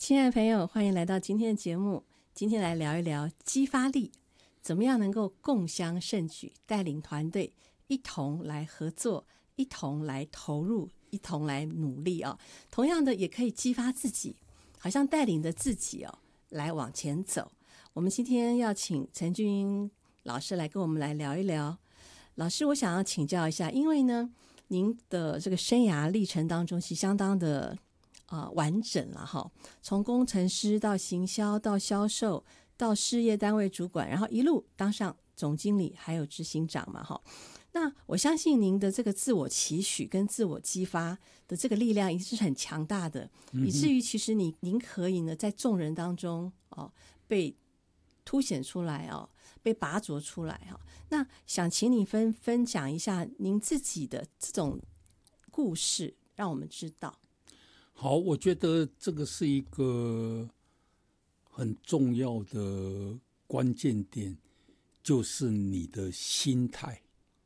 亲爱的朋友，欢迎来到今天的节目。今天来聊一聊激发力，怎么样能够共襄盛举，带领团队一同来合作，一同来投入，一同来努力哦。同样的，也可以激发自己，好像带领着自己哦来往前走。我们今天要请陈俊英老师来跟我们来聊一聊。老师，我想要请教一下，因为呢，您的这个生涯历程当中，其实相当的完整了哈，从工程师到行销到销售到事业单位主管，然后一路当上总经理还有执行长嘛哈。那我相信您的这个自我期许跟自我激发的这个力量一定是很强大的，以至于其实您可以呢在众人当中被凸显出来被拔擢出来那想请你分享一下您自己的这种故事，让我们知道。 好，我觉得这个是一个很重要的关键点，就是你的心态。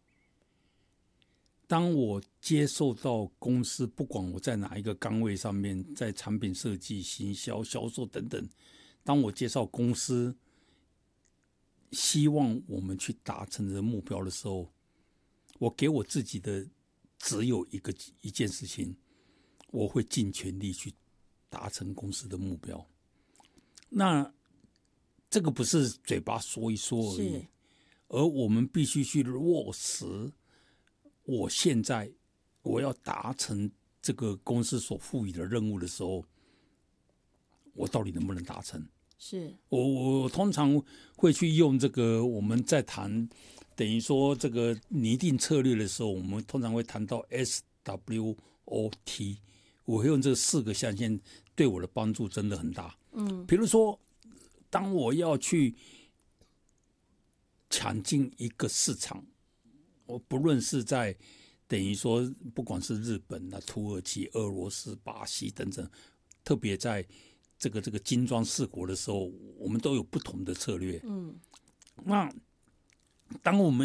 当我接受到公司，不管我在哪一个岗位上面，在产品设计、行销、销售等等，当我介绍公司希望我们去达成的目标的时候，我给我自己的只有一件事情，我会尽全力去达成公司的目标。那这个不是嘴巴说一说而已，而我们必须去落实。我现在我要达成这个公司所赋予的任务的时候，我到底能不能达成？ 是我通常会去用这个，我们在谈等于说这个拟定策略的时候，我们通常会谈到 SWOT， 我会用这4个象限，对我的帮助真的很大。比如说当我要去抢进一个市场，我不论是在等于说不管是日本土耳其、俄罗斯、巴西等等，特别在这个金砖4国的时候，我们都有不同的策略。那当我们